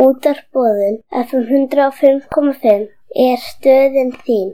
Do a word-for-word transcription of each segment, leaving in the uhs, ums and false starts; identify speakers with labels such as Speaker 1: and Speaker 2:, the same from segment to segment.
Speaker 1: Útvarpsboðun F M hundrað og fimm komma fimm er stöðin þín.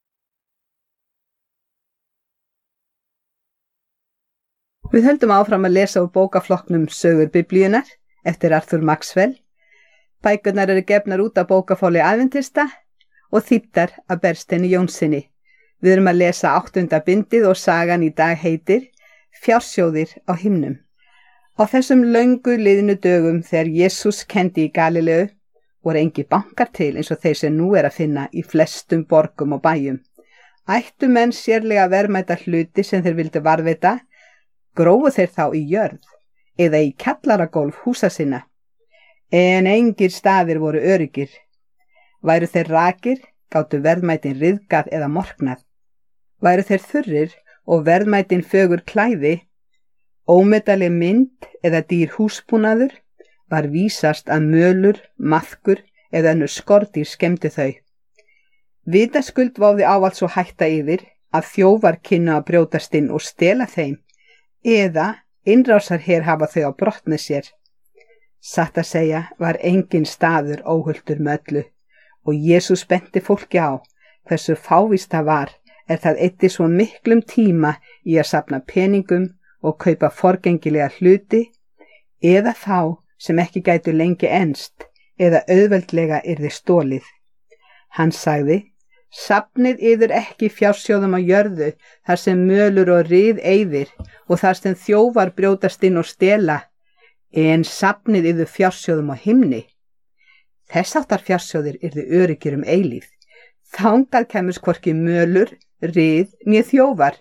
Speaker 2: Við höldum áfram að lesa úr bókaflokknum Sögur Biblíunnar eftir Arthur Maxwell. Bækurnar eru gefnar út af bókaforlagi Adventista og þýddar af Bergsteini Jónssyni. Við erum að lesa áttunda bindið og sagan í dag heitir Fjársjóðir á himnum. Á þessum löngu liðnu dögum þegar Jesús kenndi í Galileu voru engi bankar til eins og þeir sem nú er að finna í flestum borgum og bæjum. Ættu menn sérlega verðmæta hluti sem þeir vildu varðveita, grófu þeir þá í jörð eða í kjallaragólf húsa sinna. En engir staðir voru öryggir. Væru þeir rakir, gátu verðmætin ryðgað eða morknað. Væru þeir þurrir og verðmætin fögur klæði, ómetaleg mynd eða dýr húsbúnaður, var vísast að mölur, maðkur eða önnur skordýr skemmdi þau. Vitaskuld vofði ávallt svo hætta yfir að þjófar kynnu að brjótast inn og stela þeim eða innrásarher hafa þau á brott með sér. Satt að segja var engin staður óhultur með öllu og Jesús benti fólki á hversu fávist það var er það eyddi svo miklum tíma í að safna peningum og kaupa forgengilega hluti eða þá sem ekki gætu lengi enst eða auðveldlega yrði stólið. Hann sagði, safnið yður ekki fjársjóðum á jörðu þar sem mölur og ryð eyðir og þar sem þjófar brjótast inn og stela, en safnið yður fjársjóðum á himni. Þess áttar fjársjóðir yrði öryggir um eilífð. Þangað kemur hvorki mölur, ryð né þjófar.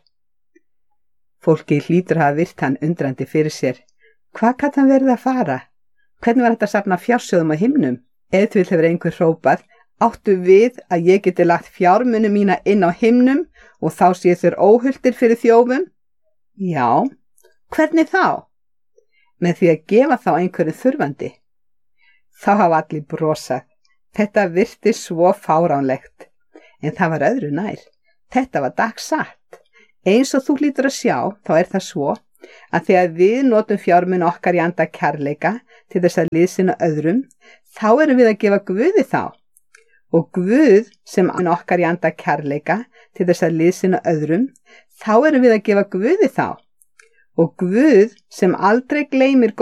Speaker 2: Fólki hlýtur hafa virt hann undrandi fyrir sér. Hvað gat hann verið að fara? Hvernig var þetta að safna fjársjóðum á himnum? Ef til hefur einhver hrópað, áttu við að ég geti lagt fjármuni mína inn á himnum og þá sé þeir óhultir fyrir þjófum? Já, hvernig þá? Með því að gefa þá einhverju þurfandi. Þá hafa allir brosað. Þetta virti svo fáránlegt. En það var öðru nær. Þetta var dagsatt. Eins og þú hlýtur að sjá, þá er það svo að þegar við notum fjármuni okkar í anda kærleika til þess að liðsinna öðrum, þá erum við að gefa Guði þá. Og Guð sem okkar í anda kærleika til þess að liðsinna öðrum, þá erum við að gefa Guði þá. Og Guð sem aldrei gleymir